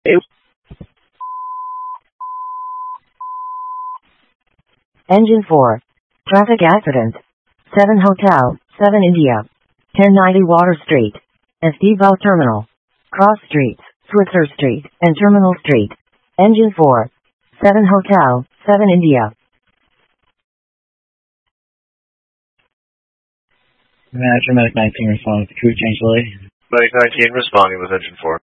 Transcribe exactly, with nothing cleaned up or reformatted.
It, Engine four. Traffic accident. seven Hotel, seven India. ten ninety Water Street. Estival Terminal. Cross Streets, Switzer Street, and Terminal Street. Engine four. seven Hotel, seven India. Manager Medic nineteen responding with the crew change delay. Medic nineteen responding with engine four.